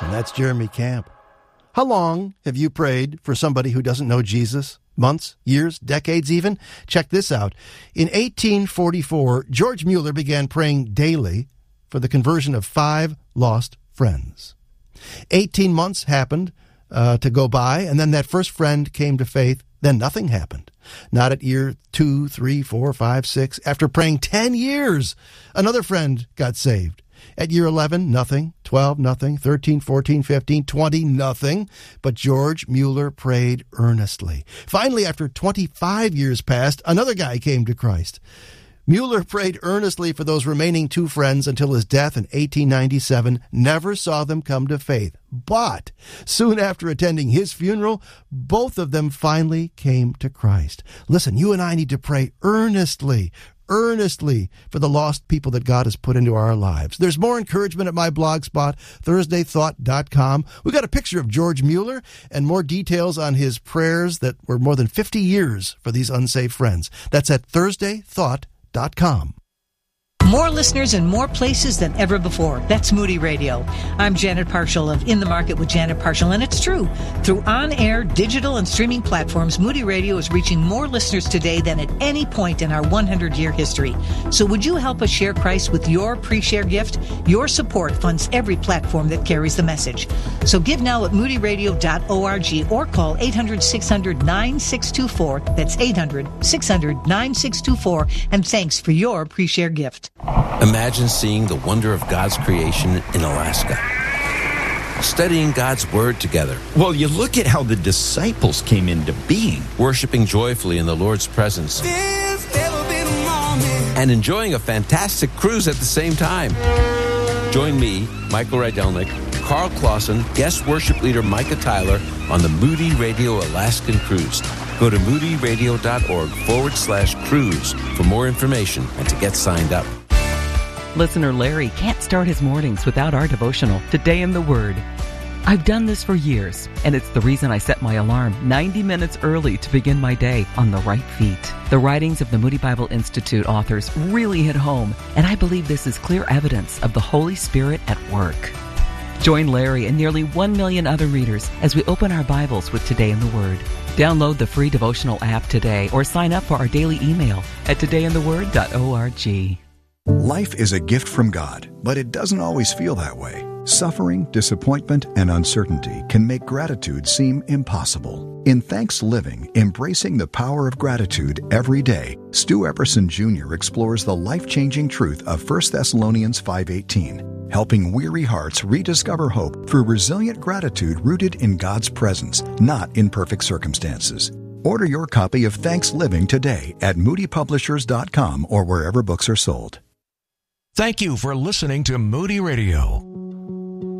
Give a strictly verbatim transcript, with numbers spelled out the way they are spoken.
And that's Jeremy Camp. How long have you prayed for somebody who doesn't know Jesus? Months, years, decades even? Check this out. In eighteen forty-four, George Mueller began praying daily for the conversion of five lost friends. Eighteen months happened uh, to go by, and then that first friend came to faith. Then nothing happened. Not at year two, three, four, five, six. After praying ten years, another friend got saved. At year eleven, nothing. twelve, nothing. thirteen, fourteen, fifteen, twenty, nothing. But George Mueller prayed earnestly. Finally, after twenty-five years passed, another guy came to Christ. Mueller prayed earnestly for those remaining two friends until his death in eighteen ninety-seven, never saw them come to faith. But soon after attending his funeral, both of them finally came to Christ. Listen, you and I need to pray earnestly, earnestly for the lost people that God has put into our lives. There's more encouragement at my blog spot, thursday thought dot com. We got a picture of George Mueller and more details on his prayers that were more than fifty years for these unsaved friends. That's at thursday thought dot com. More listeners in more places than ever before. That's Moody Radio. I'm Janet Parshall of In the Market with Janet Parshall, and it's true. Through on-air, digital, and streaming platforms, Moody Radio is reaching more listeners today than at any point in our one hundred year history. So would you help us share Christ with your pre-share gift? Your support funds every platform that carries the message. So give now at moody radio dot org or call eight hundred, six hundred, nine six two four. That's eight hundred, six hundred, nine six two four. And thanks for your pre-share gift. Imagine seeing the wonder of God's creation in Alaska. Studying God's Word together. Well, you look at how the disciples came into being. Worshiping joyfully in the Lord's presence. And enjoying a fantastic cruise at the same time. Join me, Michael Rydelnik, Carl Clausen, guest worship leader Micah Tyler on the Moody Radio Alaskan Cruise. Go to moody radio dot org forward slash cruise for more information and to get signed up. Listener Larry can't start his mornings without our devotional, Today in the Word. I've done this for years, and it's the reason I set my alarm ninety minutes early to begin my day on the right feet. The writings of the Moody Bible Institute authors really hit home, and I believe this is clear evidence of the Holy Spirit at work. Join Larry and nearly one million other readers as we open our Bibles with Today in the Word. Download the free devotional app today or sign up for our daily email at today in the word dot org. Life is a gift from God, but it doesn't always feel that way. Suffering, disappointment, and uncertainty can make gratitude seem impossible. In Thanks Living, Embracing the Power of Gratitude Every Day, Stu Epperson Junior explores the life-changing truth of First Thessalonians five eighteen, helping weary hearts rediscover hope through resilient gratitude rooted in God's presence, not in perfect circumstances. Order your copy of Thanks Living today at moody publishers dot com or wherever books are sold. Thank you for listening to Moody Radio.